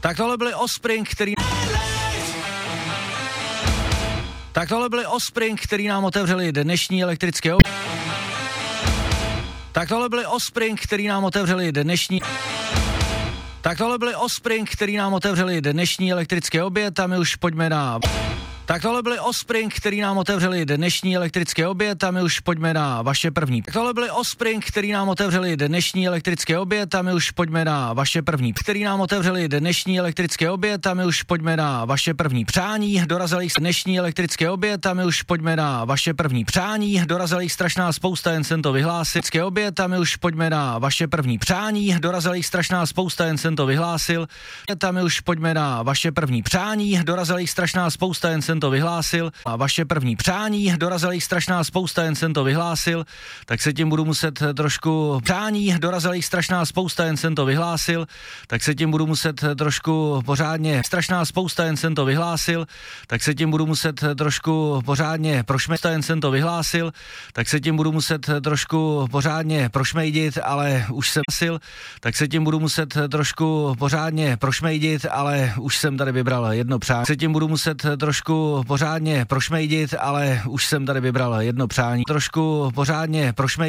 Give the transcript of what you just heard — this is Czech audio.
Tak tohle byli Offspring, který nám otevřeli dnešní elektrické oběd. Tak tohle byli Offspring, který nám otevřeli dnešní elektrické oběd a my už pojďme na... Tak tohle byli Offspring, který nám otevřeli dnešní elektrické oběd a my už pojďme na vaše první. Tak tohle byli Offspring, který nám otevřeli dnešní elektrické oběd a my už pojďme na vaše první. Který nám otevřeli dnešní elektrické oběd a my už pojďme na vaše první přání. Dorazili dnešní elektrické oběd a my už pojďme na vaše první přání. Dorazili strašná spousta, jen jsem to vyhlásil. Oběd a my už pojďme na vaše první přání. Dorazili strašná spousta, jen jsem to vyhlásil. A my už pojďme na vaše první přání. Dorazili strašná spousta, jen jsem to vyhlásil. A vaše první přání, dorazila jich strašná spousta, jen jsem to vyhlásil, tak se tím budu muset trošku pořádně prošmejdit, ale už jsem tady vybral jedno přání. Trošku pořádně prošmejdit, ale už jsem tady vybral jedno přání. Trošku pořádně prošmejdit.